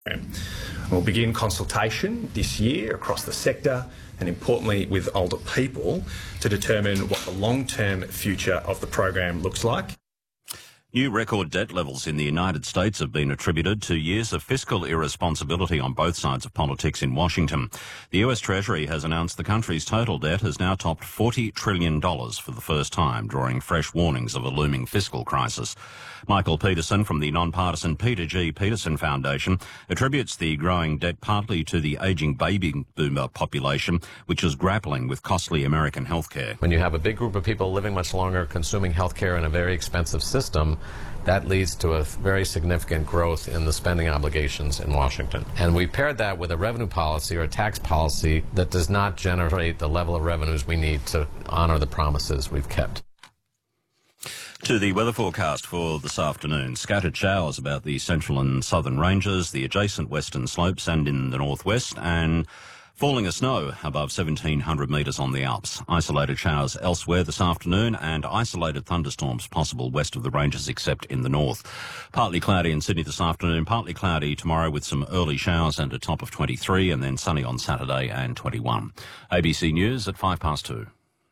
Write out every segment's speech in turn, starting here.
We'll begin consultation this year across the sector and importantly with older people to determine what the long-term future of the program looks like. New record debt levels in the United States have been attributed to years of fiscal irresponsibility on both sides of politics in Washington. The US Treasury has announced the country's total debt has now topped $40 trillion for the first time, drawing fresh warnings of a looming fiscal crisis. Michael Peterson from the nonpartisan Peter G. Peterson Foundation attributes the growing debt partly to the ageing baby boomer population, which is grappling with costly American healthcare. When you have a big group of people living much longer, consuming healthcare in a very expensive system, that leads to a very significant growth in the spending obligations in Washington. And we paired that with a revenue policy or a tax policy that does not generate the level of revenues we need to honor the promises we've kept. To the weather forecast for this afternoon. Scattered showers about the central and southern ranges, the adjacent western slopes and in the northwest, and falling of snow above 1,700 metres on the Alps. Isolated showers elsewhere this afternoon and isolated thunderstorms possible west of the ranges except in the north. Partly cloudy in Sydney this afternoon, partly cloudy tomorrow with some early showers and a top of 23 and then sunny on Saturday and 21. ABC News at 2:05.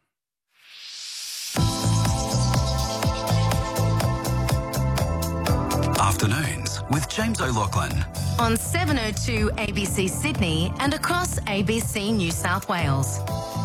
Afternoons with James O'Loughlin. On 702 ABC Sydney and across ABC New South Wales.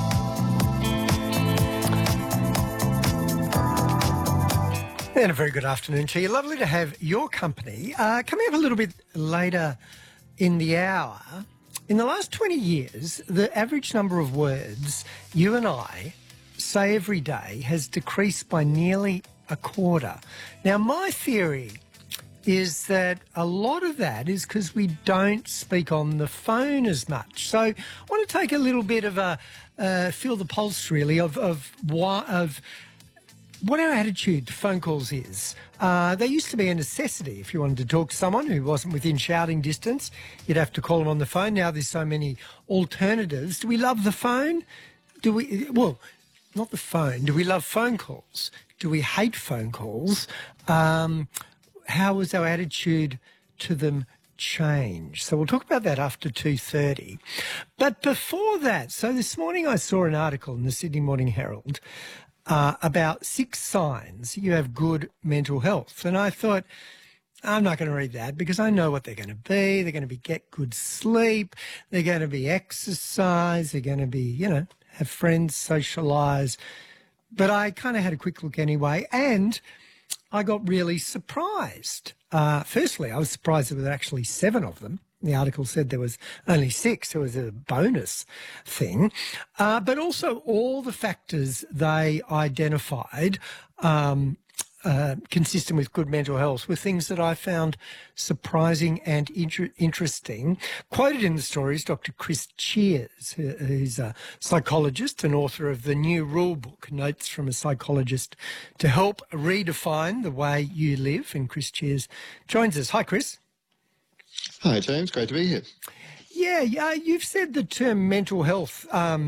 And a very good afternoon to you. Lovely to have your company. Coming up a little bit later in the hour, in the last 20 years, the average number of words you and I say every day has decreased by nearly a quarter. Now, my theory is that a lot of that is because we don't speak on the phone as much. So I want to take a little bit of a feel the pulse, really, of what our attitude to phone calls is. They used to be a necessity. If you wanted to talk to someone who wasn't within shouting distance, you'd have to call them on the phone. Now there's so many alternatives. Do we love the phone? Well, not the phone. Do we love phone calls? Do we hate phone calls? How has our attitude to them changed? So we'll talk about that after 2:30. But before that, so this morning I saw an article in the Sydney Morning Herald about 6 signs you have good mental health. And I thought, I'm not going to read that because I know what they're going to be. They're going to be get good sleep. They're going to be exercise. They're going to be, have friends, socialise. But I kind of had a quick look anyway, and I got really surprised. Firstly, I was surprised there were actually 7 of them. The article said there was only 6. It was a bonus thing. But also all the factors they identified consistent with good mental health were things that I found surprising and interesting. Quoted in the story is Dr. Chris Cheers, who's a psychologist and author of the New Rule Book, Notes from a Psychologist to Help Redefine the Way You Live. And Chris Cheers joins us. Hi, Chris. Hi, James. Great to be here. Yeah, you've said the term mental health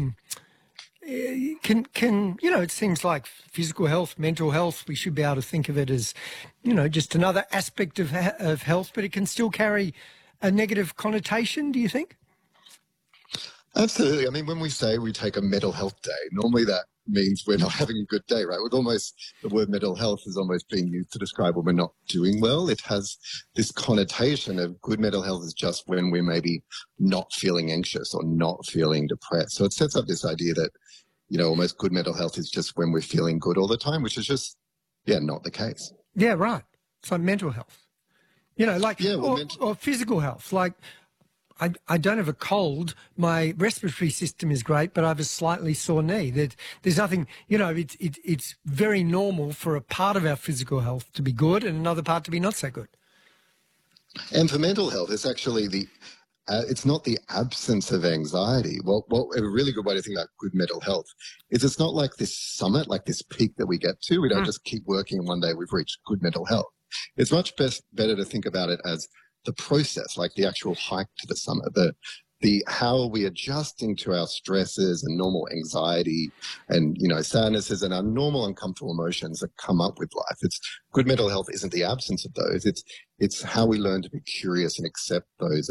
it seems like physical health, mental health, we should be able to think of it as, just another aspect of health, but it can still carry a negative connotation, do you think? Absolutely. I mean, when we say we take a mental health day, normally that means we're not having a good day, right? The word mental health is almost being used to describe when we're not doing well. It has this connotation of good mental health is just when we're maybe not feeling anxious or not feeling depressed. So it sets up this idea that, almost good mental health is just when we're feeling good all the time, which is just, not the case. Yeah, right. It's like mental health, or physical health. Like, I don't have a cold. My respiratory system is great, but I have a slightly sore knee. There's nothing, it's very normal for a part of our physical health to be good and another part to be not so good. And for mental health, it's actually it's not the absence of anxiety. Well, a really good way to think about good mental health is it's not like this summit, like this peak that we get to. We don't just keep working and one day we've reached good mental health. It's much better to think about it as the process, like the actual hike to the summit, the how are we adjusting to our stresses and normal anxiety and, sadnesses and our normal uncomfortable emotions that come up with life. It's good mental health isn't the absence of those. It's how we learn to be curious and accept those